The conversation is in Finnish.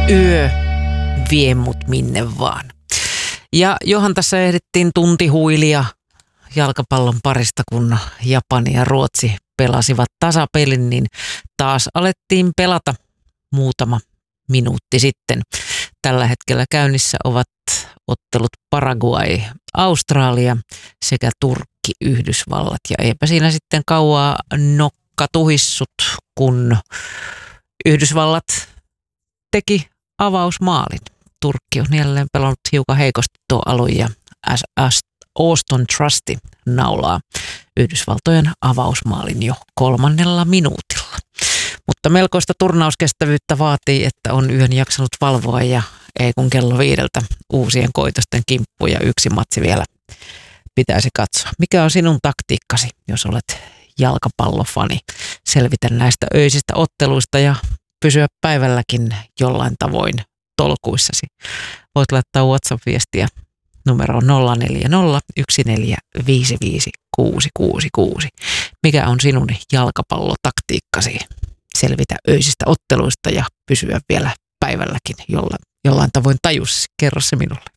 Yö vie mut minne vaan. Ja johan tässä ehdittiin tunti huilia jalkapallon parista, kun Japani ja Ruotsi pelasivat tasapelin, niin taas alettiin pelata muutama minuutti sitten. Tällä hetkellä käynnissä ovat ottelut Paraguay, Australia sekä Turkki, Yhdysvallat. Ja eipä siinä sitten kauaa nokka tuhissut, kun Yhdysvallat teki avausmaalin. Turkki on jälleen pelannut hiukan heikosti tuo alun ja Auston Trusty naulaa Yhdysvaltojen avausmaalin jo 3. minuutilla. Mutta melkoista turnauskestävyyttä vaatii, että on yön jaksanut valvoa ja ei kun kello 5 uusien koitosten kimppu ja yksi matsi vielä pitäisi katsoa. Mikä on sinun taktiikkasi, jos olet jalkapallofani? Selvitä näistä öisistä otteluista ja pysyä päivälläkin jollain tavoin tolkuissasi. Voit laittaa WhatsApp-viestiä numeroon 0401455666. Mikä on sinun jalkapallotaktiikkasi? Selvitä öisistä otteluista ja pysyä vielä päivälläkin jollain tavoin tajussasi. Kerro se minulle.